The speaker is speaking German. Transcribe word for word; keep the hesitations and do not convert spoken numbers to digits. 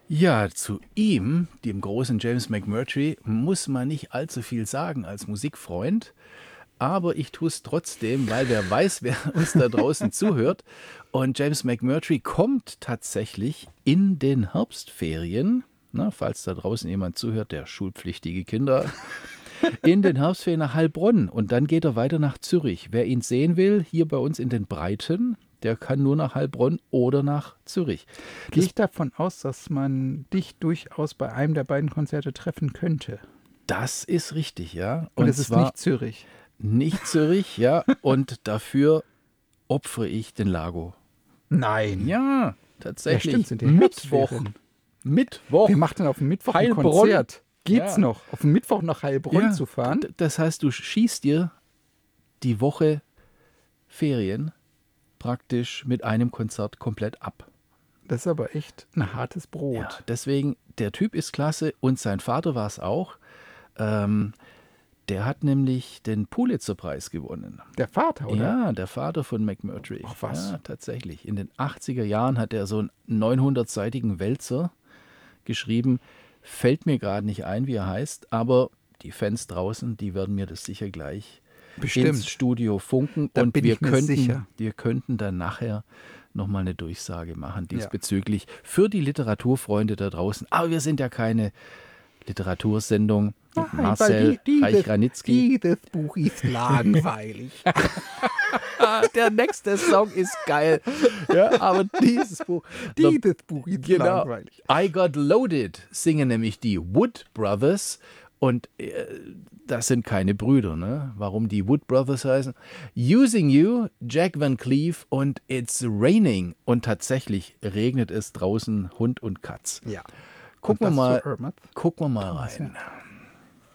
Ja, zu ihm, dem großen James McMurtry, muss man nicht allzu viel sagen als Musikfreund. Aber ich tue es trotzdem, weil wer weiß, wer uns da draußen zuhört. Und James McMurtry kommt tatsächlich in den Herbstferien, na, falls da draußen jemand zuhört, der schulpflichtige Kinder, in den Herbstferien nach Heilbronn. Und dann geht er weiter nach Zürich. Wer ihn sehen will, hier bei uns in den Breiten, der kann nur nach Heilbronn oder nach Zürich. Gehe ich davon aus, dass man dich durchaus bei einem der beiden Konzerte treffen könnte? Das ist richtig, ja. Und, Und es ist nicht Zürich. Nicht Zürich, ja. Und dafür opfere ich den Lago. Nein. Ja, tatsächlich. Ja, stimmt, sind die Mittwoch. Mittwoch. Wer macht denn auf dem Mittwoch Heilbronn. ein Konzert? Geht's Ja. noch, auf dem Mittwoch nach Heilbronn Ja, zu fahren? d- Das heißt, du schießt dir die Woche Ferien praktisch mit einem Konzert komplett ab. Das ist aber echt ein hartes Brot. Ja, deswegen, der Typ ist klasse und sein Vater war es auch. Ähm, der hat nämlich den Pulitzer-Preis gewonnen. Der Vater, oder? Ja, der Vater von McMurtry. Ach, was? Ja, tatsächlich. In den achtziger Jahren hat er so einen neunhundertseitigen Wälzer geschrieben. Fällt mir gerade nicht ein, wie er heißt, aber die Fans draußen, die werden mir das sicher gleich Bestimmt. ins Studio funken. Da und bin wir ich mir könnten, sicher. wir könnten dann nachher nochmal eine Durchsage machen diesbezüglich für die Literaturfreunde da draußen. Aber wir sind ja keine Literatursendung. Mit Nein, Marcel weil die- Reich-Ranitzky. Dieses Buch ist langweilig. Ah, der nächste Song ist geil. Ja, aber dieses Buch. Dieses Buch ist Genau. langweilig. I Got Loaded singen nämlich die Wood Brothers. Und äh, das sind keine Brüder, ne? Warum die Wood Brothers heißen? Using You, Jack Van Cleef und It's Raining. Und tatsächlich regnet es draußen Hund und Katz. Ja. Gucken wir Und das mal, zu Irma. gucken wir mal rein. Ja.